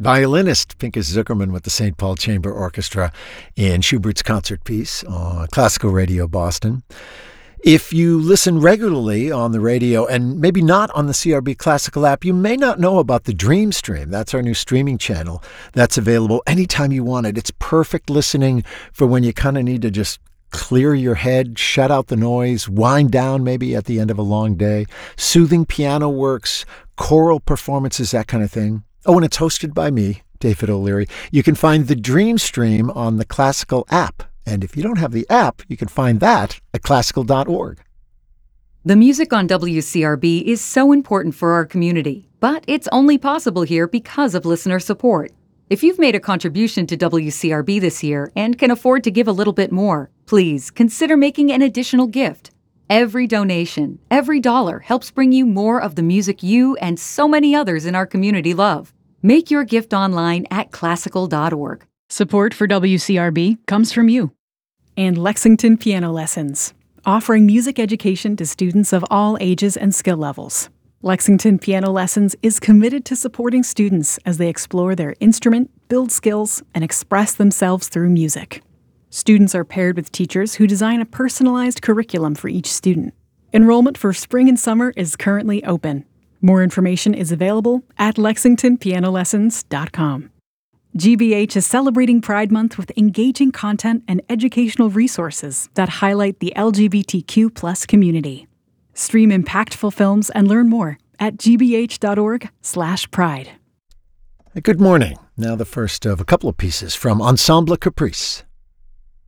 violinist Pinchas Zuckerman with the St. Paul Chamber Orchestra in Schubert's concert piece on Classical Radio Boston. If you listen regularly on the radio and maybe not on the CRB Classical app, you may not know about the Dream Stream. That's our new streaming channel that's available anytime you want it. It's perfect listening for when you kind of need to just clear your head, shut out the noise, wind down maybe at the end of a long day. Soothing piano works, choral performances, that kind of thing. Oh, and it's hosted by me, David O'Leary. You can find the Dream Stream on the Classical app. And if you don't have the app, you can find that at classical.org. The music on WCRB is so important for our community, but it's only possible here because of listener support. If you've made a contribution to WCRB this year and can afford to give a little bit more, please consider making an additional gift. Every donation, every dollar helps bring you more of the music you and so many others in our community love. Make your gift online at classical.org. Support for WCRB comes from you. And Lexington Piano Lessons, offering music education to students of all ages and skill levels. Lexington Piano Lessons is committed to supporting students as they explore their instrument, build skills, and express themselves through music. Students are paired with teachers who design a personalized curriculum for each student. Enrollment for spring and summer is currently open. More information is available at lexingtonpianolessons.com. GBH is celebrating Pride Month with engaging content and educational resources that highlight the LGBTQ+ community. Stream impactful films and learn more at gbh.org/pride. Good morning. Now the first of a couple of pieces from Ensemble Caprice.